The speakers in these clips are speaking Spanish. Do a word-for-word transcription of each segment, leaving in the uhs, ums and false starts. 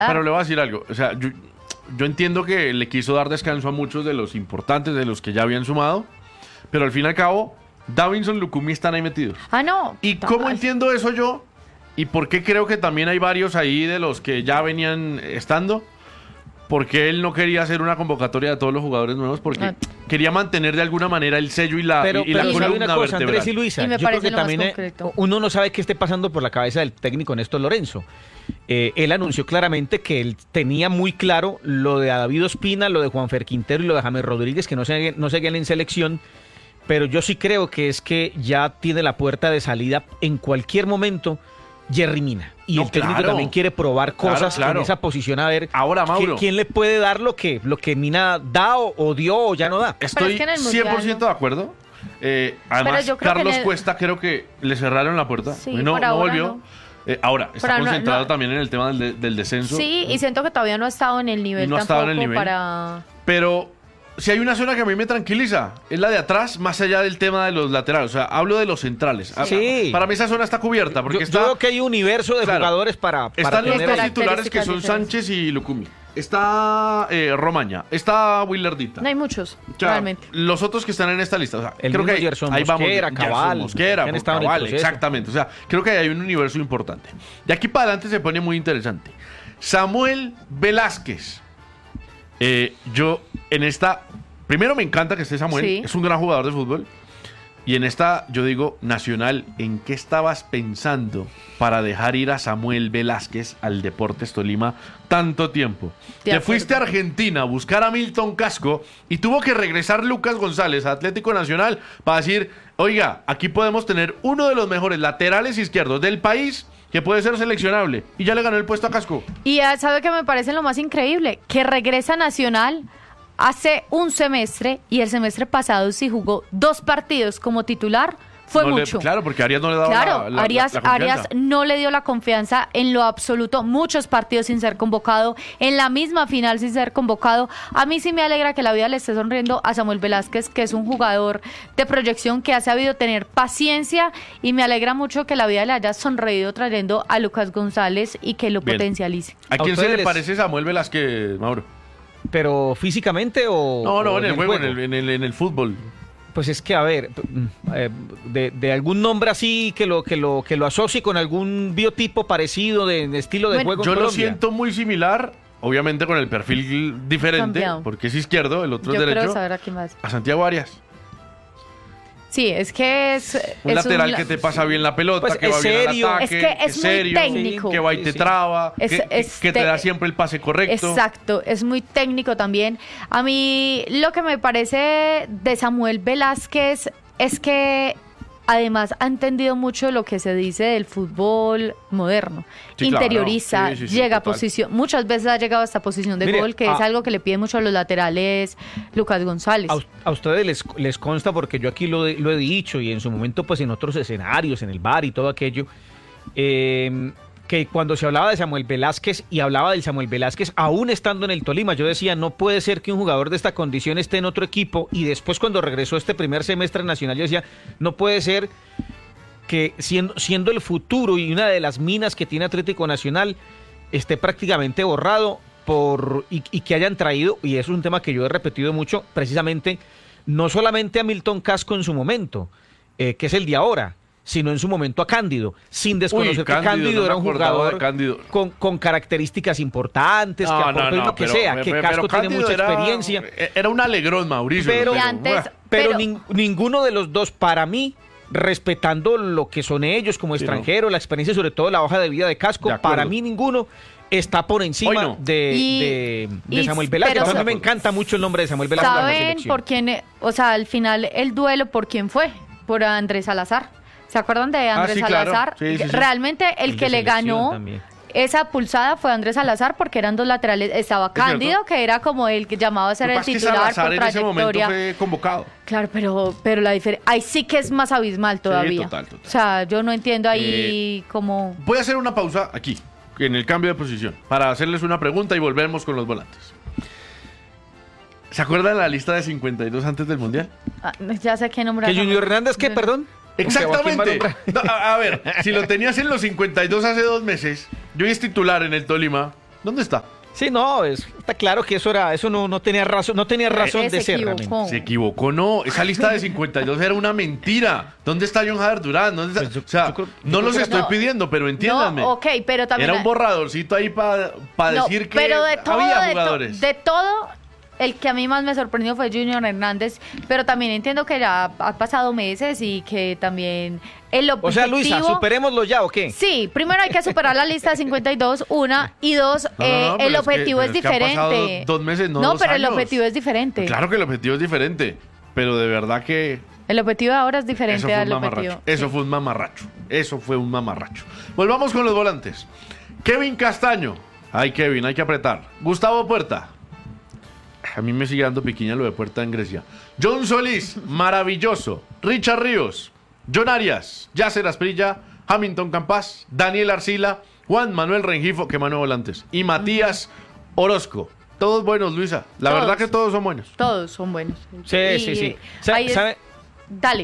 Pero le voy a decir algo, o sea, yo, yo entiendo que le quiso dar descanso a muchos de los importantes, de los que ya habían sumado, pero al fin y al cabo, Davinson, Lucumí están ahí metidos. Ah, no. ¿Y total. cómo entiendo eso yo? ¿Y por qué creo que también hay varios ahí de los que ya venían estando? Porque él no quería hacer una convocatoria de todos los jugadores nuevos, porque Ah. quería mantener de alguna manera el sello y la, Pero, y, y la pero sabe columna una cosa, vertebral. Andrés y Luisa, Y me yo creo parece que lo más también eh, concreto. uno no sabe qué esté pasando por la cabeza del técnico Néstor Lorenzo. Eh, él anunció claramente que él tenía muy claro lo de David Ospina, lo de Juanfer Quintero y lo de James Rodríguez, que no, se, no seguían en selección, pero yo sí creo que es que ya tiene la puerta de salida en cualquier momento Jerry Mina. Y No, el técnico claro. también quiere probar Claro, cosas claro. en esa posición, a ver Ahora, qui- Mauro. quién le puede dar lo que, lo que Mina da o, o dio o ya no da. Estoy es que en el cien por ciento Mundial, de acuerdo. Eh, además, yo creo que Carlos en el- Cuesta creo que le cerraron la puerta. Sí, y no, por no ahora volvió. no. Eh, ahora, está Pero no- concentrado no. también en el tema del, de- del descenso. Sí, y siento que todavía no ha estado en el nivel No ha estado en tampoco el nivel. para... Pero si hay una zona que a mí me tranquiliza, es la de atrás, más allá del tema de los laterales. O sea, hablo de los centrales. A- Sí. Para mí esa zona está cubierta, porque Yo, está... yo veo que hay un universo de Claro. jugadores para, para Están los tener dos ahí. titulares que son Características Sánchez y Lucumí. Está eh, Romaña, está Willardita. No hay muchos, O sea, realmente. los otros que están en esta lista, o sea, El creo que mismo ahí, Gerson ahí vamos. Mosquera, Gerson Cabal, Mosquera, que han estado en el Cabal, proceso. exactamente. O sea, creo que hay un universo importante. De aquí para adelante se pone muy interesante. Samuel Velázquez. Eh, yo en esta, primero me encanta que esté Samuel, Sí. es un gran jugador de fútbol. Y en esta, yo digo, Nacional, ¿en qué estabas pensando para dejar ir a Samuel Velázquez al Deportes Tolima tanto tiempo? De Te acuerdo. fuiste a Argentina a buscar a Milton Casco y tuvo que regresar Lucas González a Atlético Nacional para decir, oiga, aquí podemos tener uno de los mejores laterales izquierdos del país que puede ser seleccionable. Y ya le ganó el puesto a Casco. Y ya sabe que me parece lo más increíble, que regresa Nacional hace un semestre y el semestre pasado sí jugó dos partidos como titular, fue No le- mucho. claro, porque Arias no le daba Claro, la, la- Arias, la confianza. Arias no le dio la confianza en lo absoluto, muchos partidos sin ser convocado, en la misma final sin ser convocado. A mí sí me alegra que la vida le esté sonriendo a Samuel Velázquez, que es un jugador de proyección que ha sabido tener paciencia, y me alegra mucho que la vida le haya sonreído trayendo a Lucas González y que lo Bien. potencialice. ¿A quién se ustedes le les- parece Samuel Velázquez, Mauro? Pero físicamente o No, no, o en el juego, en el, en el, en el fútbol. Pues es que a ver, eh, de, de algún nombre así que lo que lo que lo asocie con algún biotipo parecido de, de estilo de Bueno, juego en Yo lo Colombia. siento muy similar, obviamente con el perfil diferente, Cambiado. porque es izquierdo, el otro Yo es quiero derecho. saber a quién más. A Santiago Arias. Sí, es que es... Un es lateral la- que te pasa bien la pelota, Pues que es va bien serio. al ataque, Es que es muy serio, técnico. que va y Sí, te sí. traba, Es- que, que- es que te te- da siempre el pase correcto. Exacto, es muy técnico también. A mí lo que me parece de Samuel Velázquez es que además ha entendido mucho lo que se dice del fútbol moderno. Sí, claro. Interioriza, Sí, sí, sí, llega a total. posición, muchas veces ha llegado hasta posición de Mire, gol, que a- es algo que le pide mucho a los laterales Lucas González. A, us- a ustedes les, les consta, porque yo aquí lo, he- lo he dicho y en su momento pues en otros escenarios, en el bar y todo aquello, eh, que cuando se hablaba de Samuel Velázquez y hablaba del Samuel Velázquez aún estando en el Tolima, yo decía, no puede ser que un jugador de esta condición esté en otro equipo, y después cuando regresó este primer semestre nacional yo decía, no puede ser que siendo, siendo el futuro y una de las minas que tiene Atlético Nacional esté prácticamente borrado por y, y que hayan traído, y eso es un tema que yo he repetido mucho, precisamente no solamente a Milton Casco en su momento, eh, que es el de ahora, sino en su momento a Cándido, sin desconocer Uy, que Cándido, Cándido no me era un acordaba jugador de Cándido. con, con características importantes, que aportó y lo que pero- sea, pero- que pero Casco tiene Cándido mucha era- experiencia. Era un alegrón, Mauricio. Pero- Y antes- buah. Pero, Pero- nin- ninguno de los dos, para mí, respetando lo que son ellos como Sí, extranjeros, la experiencia, sobre todo la hoja de vida de Casco, De acuerdo. para mí ninguno está por encima Hoy no. de, Y- de- de y- Samuel Velázquez. pero A mí sa- me encanta mucho el nombre de Samuel Velázquez en la ¿Saben selección. por quién? e- O sea, al final el duelo por quién fue, por Andrés Salazar. ¿Se acuerdan de Andrés sí, claro. Salazar? Sí, sí, sí. Realmente el, El que de le selección ganó también. esa pulsada fue Andrés Salazar, porque eran dos laterales. Estaba Es cierto. Cándido, que era como el que llamaba a ser Lo que el pasa es que titular Salazar por en ese momento trayectoria. fue convocado. Claro, pero, pero la diferencia, ahí sí que es más abismal todavía. total, total. O sea, yo no entiendo ahí cómo... Voy a hacer una pausa aquí, en el cambio de posición, para hacerles una pregunta y volvemos con los volantes. ¿Se acuerdan de la lista de cincuenta y dos antes del Mundial? Ah, ya sé qué nombrar. ¿Que Junior Hernández qué, perdón? Exactamente. ¿O que No, a, a ver, si lo tenías en los cincuenta y dos hace dos meses, yo es titular en el Tolima, ¿Dónde está? Sí, no, es, está claro que eso era, eso no, no tenía razón, no tenía razón Se de ser equivocó. realmente. Se equivocó, no. Esa lista de cincuenta y dos era una mentira. ¿Dónde está John Jader Durán? ¿Dónde está? Pues yo- o sea, yo creo- yo no creo los que- estoy No, pidiendo, pero entiéndanme. No, ok, pero también... Era un borradorcito ahí para No, decir que pero de todo, había de to- jugadores. De, todo, el que a mí más me sorprendió fue Junior Hernández, pero también entiendo que ya ha pasado meses y que también el objetivo... O sea, Luisa, superémoslo ya, ¿o qué? Sí, primero hay que superar la lista de cincuenta y dos, una, y dos, No, no, eh, no, pero el es que- objetivo pero es, es que han pasado diferente. dos meses, no No, dos pero el años. objetivo es diferente. Claro que el objetivo es diferente, pero de verdad que El objetivo de ahora es eso diferente fue un al mamarracho. objetivo. Eso Sí. fue un mamarracho. Eso fue un mamarracho. Volvamos con los volantes. Kevin Castaño. Ay, Kevin, hay que apretar. Gustavo Puerta. A mí me sigue dando piquiña lo de Puerta en Grecia. John Solís, maravilloso. Richard Ríos. John Arias. Yasser Asprilla. Hamilton Campas. Daniel Arcila. Juan Manuel Rengifo, que mano de volantes. Y Matías Orozco. Todos buenos, Luisa. La Todos. verdad que todos son buenos. Todos son buenos. Sí, Y sí, sí. Sa- ahí es- ¿Sabe? Dale.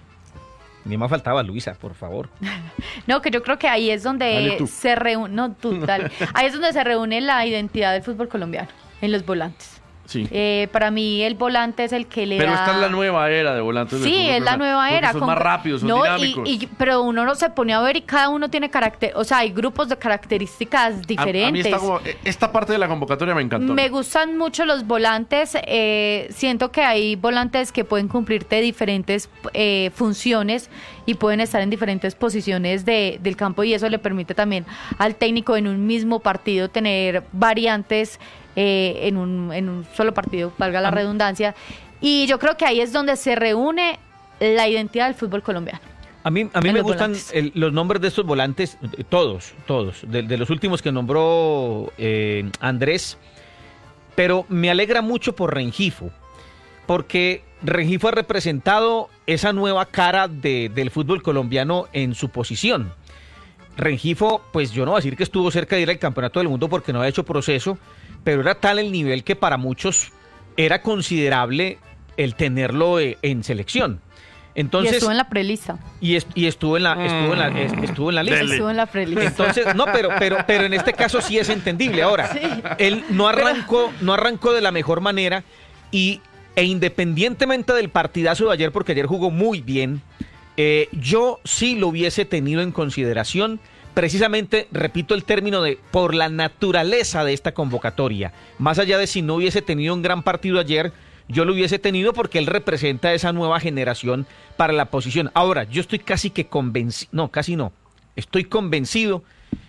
Ni más faltaba Luisa, por favor. No, que yo creo que ahí es Dale donde tú. se reúne, no, tú, dale. Ahí es donde se reúne la identidad del fútbol colombiano, en los volantes. Sí. Eh, para mí el volante es el que le Pero da... esta es la nueva era de volantes. del Sí, fútbol es la colombiano, nueva porque era. Son con- más rápidos, son no, y- dinámicos. y- pero uno no se pone a ver y cada uno tiene carácter, o sea, hay grupos de características A- diferentes. A, mí esta, como- esta parte de la convocatoria me encantó. Me gustan mucho los volantes. eh, siento que hay volantes que pueden cumplirte diferentes eh, funciones y pueden estar en diferentes posiciones de- del campo y eso le permite también al técnico en un mismo partido tener variantes eh, en, un, en un solo partido, valga la redundancia. Y yo creo que ahí es donde se reúne la identidad del fútbol colombiano. A mí, a mí En me los gustan volantes. el- los nombres de estos volantes, eh, todos, todos, de, de los últimos que nombró eh, Andrés, pero me alegra mucho por Rengifo, porque Rengifo ha representado esa nueva cara de- del fútbol colombiano en su posición. Rengifo, pues yo no voy a decir que estuvo cerca de ir al Campeonato del Mundo porque no ha hecho proceso, pero era tal el nivel que para muchos era considerable el tenerlo eh, en selección. Entonces, y estuvo en la prelista. y, est- y estuvo en la estuvo en la es- estuvo en la lista. Dele. Estuvo en la prelista. Entonces, no, pero pero pero en este caso sí es entendible. Ahora, él no arrancó no arrancó de la mejor manera y e independientemente del partidazo de ayer, porque ayer jugó muy bien, eh, yo sí lo hubiese tenido en consideración. Precisamente, repito el término de por la naturaleza de esta convocatoria. Más allá de si no hubiese tenido un gran partido ayer, yo lo hubiese tenido porque él representa esa nueva generación para la posición. Ahora, yo estoy casi que convencido, no, casi no, estoy convencido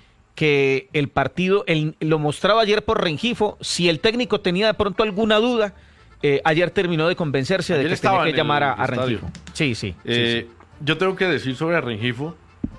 que el partido, el- lo mostraba ayer por Rengifo, si el técnico tenía de pronto alguna duda, eh, ayer terminó de convencerse de Ayer que estaba tenía que en el llamar a, a estadio. Rengifo. Sí, sí. sí, Eh, sí. Yo tengo que decir sobre Rengifo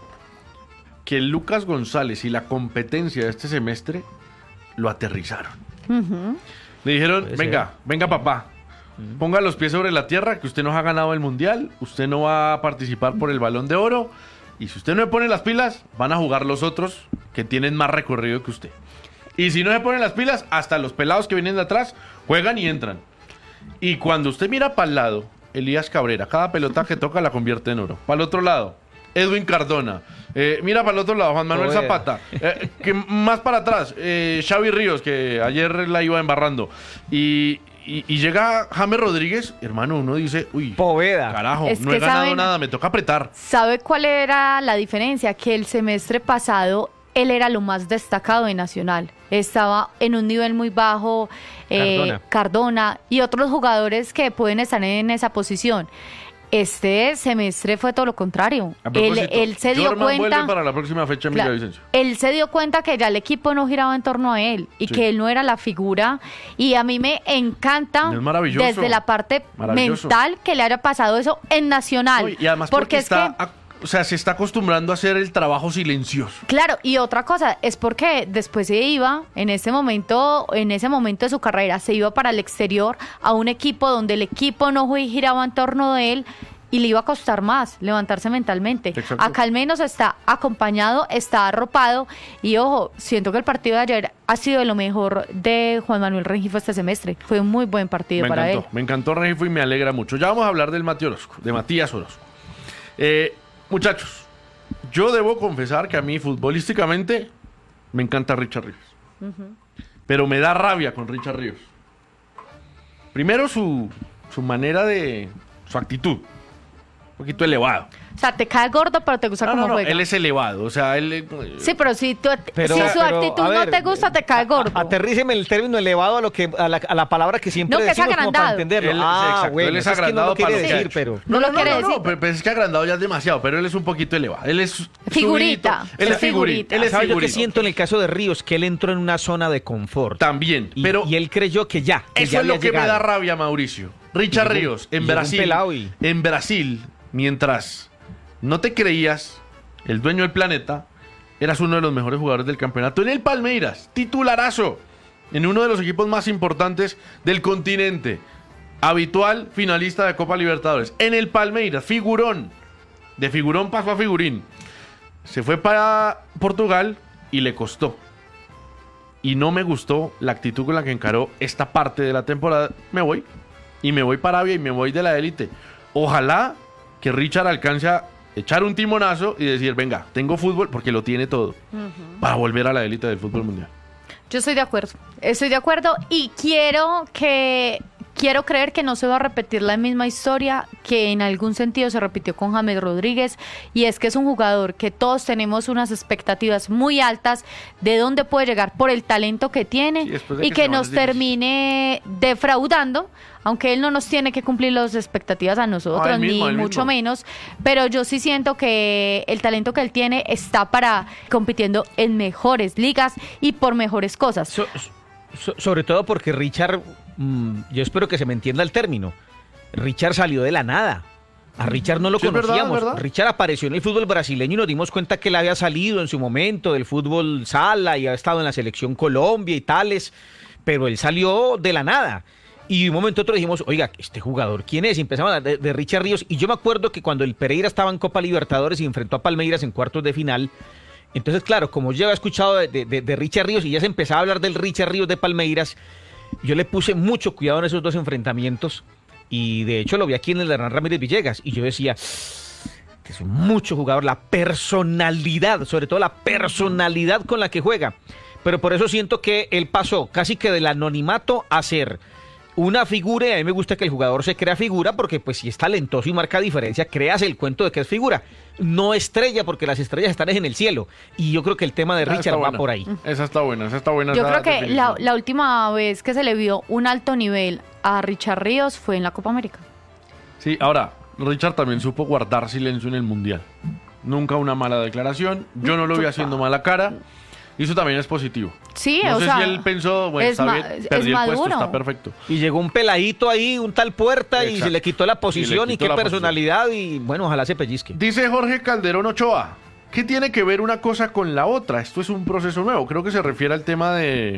que Lucas González y la competencia de este semestre lo aterrizaron. Ujú. Le dijeron, Puede venga, venga papá, ponga los pies sobre la tierra, que usted no ha ganado el Mundial, usted no va a participar por el Balón de Oro, y si usted no le pone las pilas, van a jugar los otros que tienen más recorrido que usted. Y si no se ponen las pilas, hasta los pelados que vienen de atrás juegan y entran. Y cuando usted mira para el lado, Elías Cabrera, cada pelota que toca la convierte en oro. Para el otro lado, Edwin Cardona. Eh, mira para el otro lado, Juan Manuel Joder. Zapata. Eh, que más para atrás, eh, Xavi Ríos, que ayer la iba embarrando. Y, y- y llega James Rodríguez, hermano, uno dice, uy, Poveda. carajo, Es no que he ganado saben- nada, me toca apretar. ¿Sabe cuál era la diferencia? Que el semestre pasado él era lo más destacado de Nacional. Estaba en un nivel muy bajo, eh, Cardona. Cardona y otros jugadores que pueden estar en esa posición. Este semestre fue todo lo contrario. A Él, propósito, él se dio Jorman vuelve cuenta... para la próxima fecha en Claro, Villavicencio. él se dio cuenta que ya el equipo no giraba en torno a él y Sí. que él no era la figura. Y a mí me encanta Es maravilloso. desde la parte Maravilloso. mental que le haya pasado eso en Nacional. No, y además porque, porque es está, que... a- o sea, se está acostumbrando a hacer el trabajo silencioso. Claro, y otra cosa es porque después se iba, en ese momento, en ese momento de su carrera, se iba para el exterior a un equipo donde el equipo no giraba en torno de él y le iba a costar más levantarse mentalmente. Exacto. Acá al menos está acompañado, está arropado y ojo, siento que el partido de ayer ha sido de lo mejor de Juan Manuel Rengifo este semestre. Fue un muy buen partido Me para encantó, él. me encantó Rengifo y me alegra mucho. Ya vamos a hablar del Mati Orozco, de Matías Orozco. Eh, muchachos, yo debo confesar que a mí futbolísticamente me encanta Richard Ríos. Ujú. Pero me da rabia con Richard Ríos. Primero su, su manera de... su actitud. Un poquito elevado. O sea, te cae gordo, pero te gusta No, cómo no, no, juega. él es elevado. O sea, él... eh, Sí, pero si, tú, Pero- si su pero, actitud a no ver, te gusta, te cae gordo. Aterríceme el término elevado a lo que a la, a la palabra que siempre No, que es decimos como para agrandado. entenderlo. Él- sí, ah, exacto, bueno, él es eso es que no agrandado lo quiere para lo que decir, ha pero... No lo quiere decir. pero, pero es que agrandado ya es demasiado, pero él es un poquito elevado. Él es Figurita. subidito. Él es Es figurita. figurita. Él es ¿Sabes yo que figurita. siento en el caso de Ríos? Que él entró en una zona de confort. También, Y, pero y él creyó que ya, que eso ya es lo había que me llegado. da rabia, Mauricio. Richard Y llegó- Ríos, y en llegó un Brasil, pelado y- en Brasil, mientras no te creías el dueño del planeta, eras uno de los mejores jugadores del campeonato en el Palmeiras, titularazo, en uno de los equipos más importantes del continente, habitual finalista de Copa Libertadores, en el Palmeiras, figurón, de figurón pasó a figurín, se fue para Portugal y le costó. Y no me gustó la actitud con la que encaró esta parte de la temporada. Me voy. Y me voy para Arabia y me voy de la élite. Ojalá que Richard alcance a echar un timonazo y decir, venga, tengo fútbol, porque lo tiene todo, para volver a la élite del fútbol mundial. Yo estoy de acuerdo, estoy de acuerdo y quiero que quiero creer que no se va a repetir la misma historia que en algún sentido se repitió con James Rodríguez, y es que es un jugador que todos tenemos unas expectativas muy altas de dónde puede llegar por el talento que tiene Sí, después de y que que se va nos es difícil. termine defraudando, aunque él no nos tiene que cumplir las expectativas a nosotros, Ah, él mismo, ni él mucho mismo. menos, pero yo sí siento que el talento que él tiene está para compitiendo en mejores ligas y por mejores cosas. So- so- sobre todo porque Richard, mm, yo espero que se me entienda el término, Richard salió de la nada. A Richard no lo Sí, es verdad, conocíamos. es verdad. Richard apareció en el fútbol brasileño y nos dimos cuenta que él había salido en su momento del fútbol sala y había estado en la selección Colombia y tales, pero él salió de la nada. Y de un momento a otro dijimos, oiga, ¿este jugador quién es? Y empezamos a hablar de, de Richard Ríos. Y yo me acuerdo que cuando el Pereira estaba en Copa Libertadores y enfrentó a Palmeiras en cuartos de final, entonces, claro, como yo había escuchado de, de- de Richard Ríos y ya se empezaba a hablar del Richard Ríos de Palmeiras, yo le puse mucho cuidado en esos dos enfrentamientos. Y de hecho lo vi aquí en el Hernán Ramírez Villegas. Y yo decía, que es mucho jugador, la personalidad, sobre todo la personalidad con la que juega. Pero por eso siento que él pasó casi que del anonimato a ser una figura, y a mí me gusta que el jugador se crea figura, porque pues si es talentoso y marca diferencia, creas el cuento de que es figura. No estrella, porque las estrellas están en el cielo. Y yo creo que el tema de Esa Richard está va buena. por ahí. Esa está buena, esa está buena. Yo esa creo que la, definición. la última vez que se le vio un alto nivel a Richard Ríos fue en la Copa América. Sí, ahora, Richard también supo guardar silencio en el Mundial. Nunca una mala declaración. Yo no lo vi haciendo mala cara. Y eso también es positivo. Sí, No o sé sea, si él pensó, bueno, es está ma- bien, es perdí el puesto, maduro. está perfecto. Y llegó un peladito ahí, un tal Puerta, y Exacto. se le quitó la posición, y, quitó qué la personalidad, y bueno, ojalá se pellizque. Dice Jorge Calderón Ochoa, ¿qué tiene que ver una cosa con la otra? Esto es un proceso nuevo. Creo que se refiere al tema de,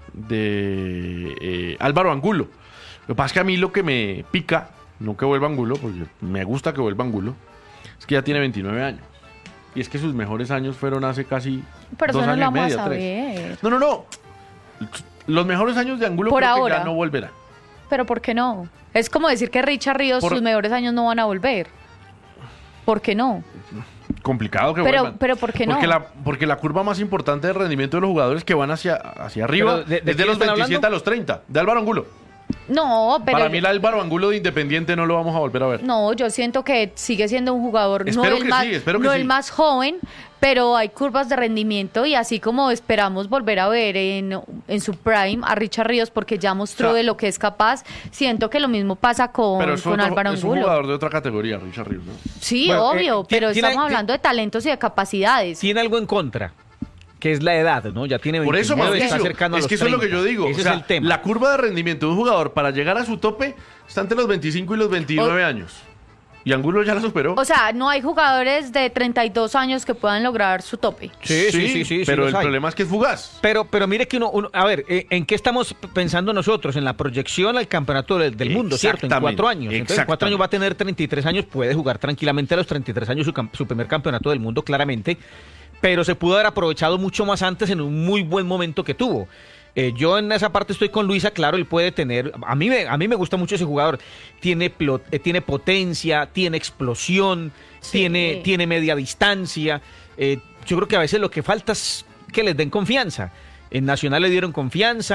de eh, Álvaro Angulo. Lo que pasa es que a mí lo que me pica, no que vuelva Angulo, porque me gusta que vuelva Angulo, es que ya tiene veintinueve años. Y es que sus mejores años fueron hace casi pero dos eso no años lo y vamos medio, a tres. saber. No, no, no. Los mejores años de Angulo Por creo que ahora. ya no volverán. Pero ¿por qué no? Es como decir que Richard Ríos Por- sus mejores años no van a volver. ¿Por qué no? Complicado que Pero- vuelvan. pero ¿por qué no? Porque la, porque la curva más importante de rendimiento de los jugadores que van hacia, hacia arriba Pero, ¿de- de es de quién los están veintisiete hablando? a los treinta, de Álvaro Angulo. No, pero Para mí el Álvaro Angulo de Independiente no lo vamos a volver a ver. no, yo siento que sigue siendo un jugador no Espero el que más sí, espero que no sí. el más joven, pero hay curvas de rendimiento y así como esperamos volver a ver en, en su prime a Richard Ríos porque ya mostró O sea, de lo que es capaz, siento que lo mismo pasa con, Pero es, con otro- Álvaro es un Angulo. jugador de otra categoría, Richard Ríos, ¿no? Sí, Bueno, eh, obvio, ti- pero tiene- estamos ti- hablando de talentos y de capacidades. Tiene algo en contra, que es la edad, ¿no? Ya tiene Por eso, veintinueve, Mauricio, está cercano a es los que eso es lo que treinta. yo digo. Ese O sea, es el tema. la curva de rendimiento de un jugador para llegar a su tope está entre los veinticinco y los veintinueve O- años. Y Angulo ya la superó. O sea, no hay jugadores de treinta y dos años que puedan lograr su tope. Sí, sí, sí, sí, pero sí el los hay. problema es que es fugaz. Pero, pero mire que uno, uno- a ver, eh, ¿en qué estamos p- pensando nosotros? En la proyección al campeonato del, del mundo, ¿cierto? En Exactamente, cuatro años. Entonces, en cuatro exactamente. años va a tener treinta y tres años, puede jugar tranquilamente a los treinta y tres años su, cam- su primer campeonato del mundo, claramente, pero se pudo haber aprovechado mucho más antes en un muy buen momento que tuvo. Eh, yo en esa parte estoy con Luisa, claro, él puede tener, a mí me, a mí me gusta mucho ese jugador, tiene, plo- eh, tiene potencia, tiene explosión, Sí. tiene, tiene media distancia, eh, yo creo que a veces lo que falta es que les den confianza. En Nacional le dieron confianza.